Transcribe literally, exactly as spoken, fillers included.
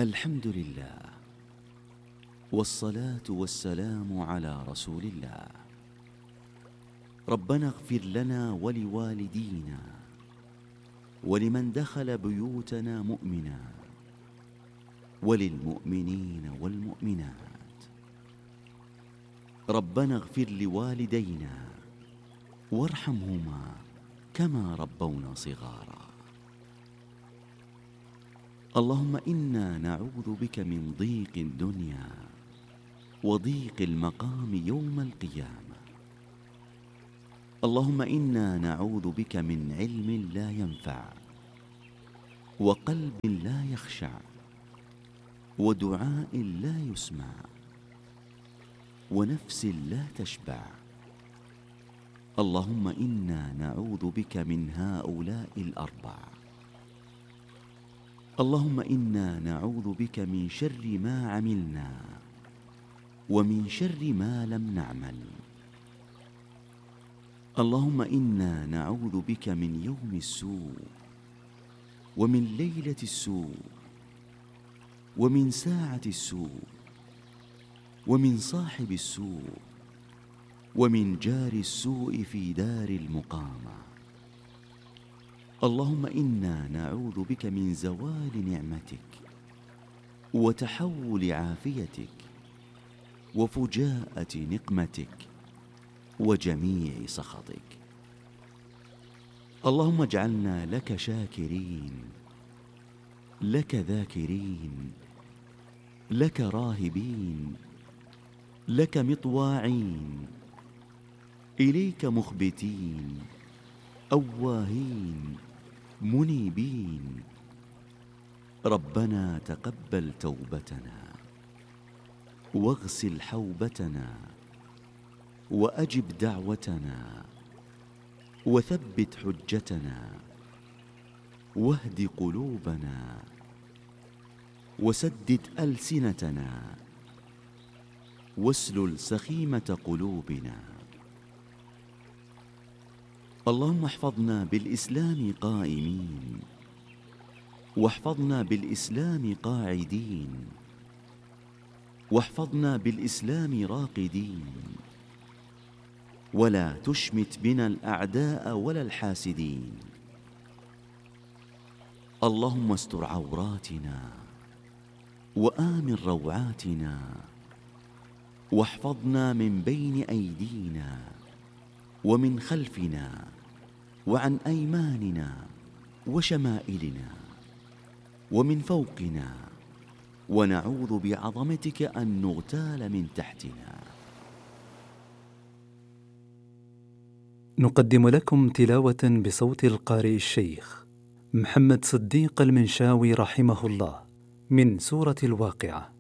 الحمد لله، والصلاة والسلام على رسول الله. ربنا اغفر لنا ولوالدينا ولمن دخل بيوتنا مؤمنا وللمؤمنين والمؤمنات. ربنا اغفر لوالدينا وارحمهما كما ربونا صغارا. اللهم إنا نعوذ بك من ضيق الدنيا وضيق المقام يوم القيامة. اللهم إنا نعوذ بك من علم لا ينفع وقلب لا يخشع ودعاء لا يسمع ونفس لا تشبع. اللهم إنا نعوذ بك من هؤلاء الأربع. اللهم إنا نعوذ بك من شر ما عملنا ومن شر ما لم نعمل. اللهم إنا نعوذ بك من يوم السوء ومن ليلة السوء ومن ساعة السوء ومن صاحب السوء ومن جار السوء في دار المقامة. اللهم إنا نعوذ بك من زوال نعمتك وتحول عافيتك وفجاءة نقمتك وجميع سخطك. اللهم اجعلنا لك شاكرين، لك ذاكرين، لك راهبين، لك مطواعين، إليك مخبتين، أواهين، منيبين. ربنا تقبل توبتنا واغسل حوبتنا وأجب دعوتنا وثبت حجتنا واهد قلوبنا وسدد ألسنتنا واسلل سخيمة قلوبنا. اللهم احفظنا بالإسلام قائمين واحفظنا بالإسلام قاعدين واحفظنا بالإسلام راقدين، ولا تشمت بنا الأعداء ولا الحاسدين. اللهم استر عوراتنا وآمن روعاتنا واحفظنا من بين أيدينا ومن خلفنا وعن أيماننا وشمائلنا ومن فوقنا، ونعوذ بعظمتك أن نغتال من تحتنا. نقدم لكم تلاوة بصوت القارئ الشيخ محمد صديق المنشاوي رحمه الله من سورة الواقعة.